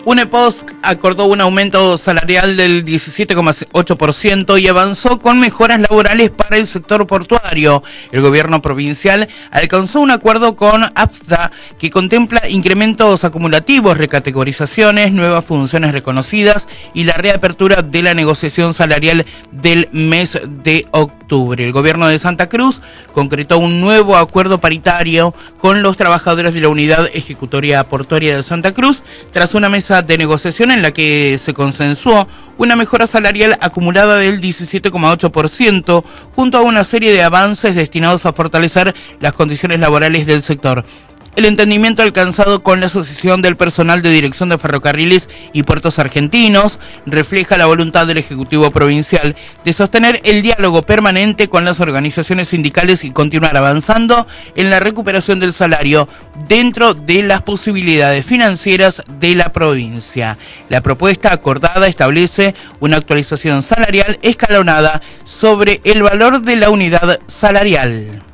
UNEPOSC acordó un aumento salarial del 17,8% y avanzó con mejoras laborales para el sector portuario. El gobierno provincial alcanzó un acuerdo con AFDA que contempla incrementos acumulativos, recategorizaciones, nuevas funciones reconocidas y la reapertura de la negociación salarial del mes de octubre. El gobierno de Santa Cruz concretó un nuevo acuerdo paritario con los trabajadores de la Unidad Ejecutoria Portuaria de Santa Cruz tras una mesa de negociación en la que se consensuó una mejora salarial acumulada del 17,8% junto a una serie de avances destinados a fortalecer las condiciones laborales del sector. El entendimiento alcanzado con la Asociación del Personal de Dirección de Ferrocarriles y Puertos Argentinos refleja la voluntad del Ejecutivo Provincial de sostener el diálogo permanente con las organizaciones sindicales y continuar avanzando en la recuperación del salario dentro de las posibilidades financieras de la provincia. La propuesta acordada establece una actualización salarial escalonada sobre el valor de la unidad salarial.